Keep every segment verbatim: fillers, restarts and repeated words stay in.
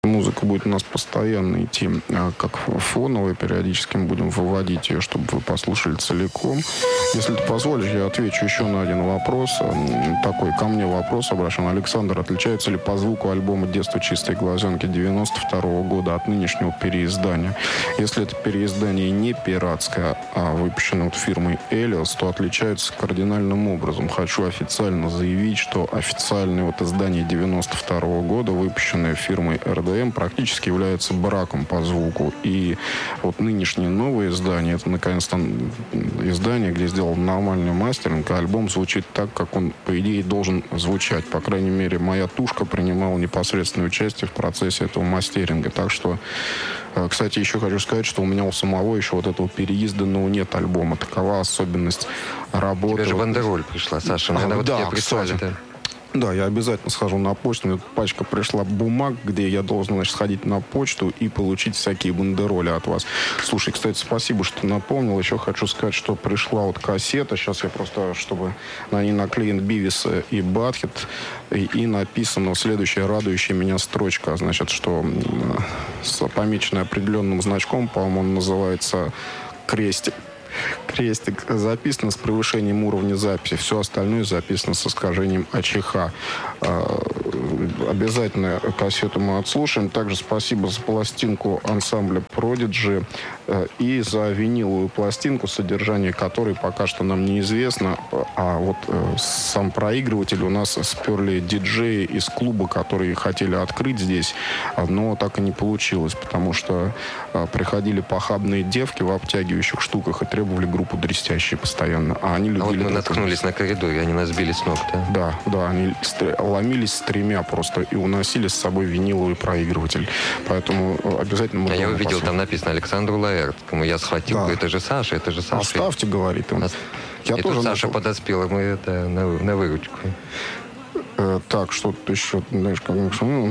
музыка будет у нас постоянно идти, как фоновая, периодически мы будем выводить ее, чтобы вы послушали целиком. Если ты позволишь, я отвечу еще на один вопрос. Такой ко мне вопрос обращен. Александр, отличается ли по звуку альбома «Детство чистой глазенки» девяносто второго года от нынешнего переиздания? Если это переиздание не пиратское, а выпущено вот фирмой Элиос, то отличается кардинальным образом. Хочу официально заявить, что официальное вот издание девяносто второго года, выпущенное фирмой эр дэ эм, практически является браком по звуку. И вот нынешнее новое издание, это наконец-то издание, где сделан нормальный мастеринг, и альбом звучит так, как он, по идее, должен звучать. По крайней мере, моя тушка принимала непосредственное участие в процессе этого мастеринга. Так что, кстати, еще хочу сказать, что у меня у самого еще вот этого переизданного нет альбома. Такова особенность работы. Тебе же бандероль пришла, Саша. Наверное, а, вот да, тебе прислали-то. Да, я обязательно схожу на почту. Мне пачка пришла бумаг, где я должен, значит, сходить на почту и получить всякие бандероли от вас. Слушай, кстати, спасибо, что напомнил. Еще хочу сказать, что пришла вот кассета. Сейчас я просто, чтобы на ней наклеен Бивис и Батхед. И, и написано следующая радующая меня строчка. Значит, что с помеченной определенным значком, по-моему, он называется «Крестик». Крестик записано с превышением уровня записи. Все остальное записано с искажением АЧХ. Обязательно кассету мы отслушаем. Также спасибо за пластинку ансамбля Prodigy и за виниловую пластинку, содержание которой пока что нам неизвестно. А вот сам проигрыватель у нас сперли диджеи из клуба, которые хотели открыть здесь, но так и не получилось, потому что приходили похабные девки в обтягивающих штуках и требовали группу дрестящие постоянно. А они любили... А вот мы наткнулись на коридоре, они нас сбили с ног, да? Да, да, они ломились с тремя просто и уносили с собой виниловый проигрыватель. Поэтому обязательно... А я увидел, там написано Александру Лаэртскому. Я схватил, да. Это же Саша, это же Саша. Оставьте, говорит им. Я и тоже тут Саша начал... подоспела, мы это на, на выручку. Э, так, что-то еще, знаешь, как...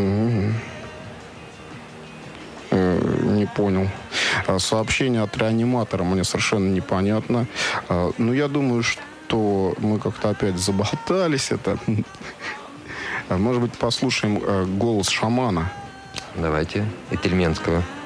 Не понял. Сообщение от реаниматора мне совершенно непонятно. Но я думаю, что мы как-то опять заболтались. Это. Может быть, послушаем голос шамана? Давайте. И Тельменского.